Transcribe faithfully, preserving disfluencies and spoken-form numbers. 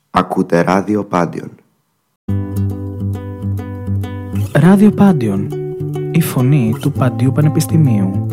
Ακούτε Ράδιο Πάντιον. Ράδιο Πάντιον, η φωνή του Παντίου Πανεπιστημίου.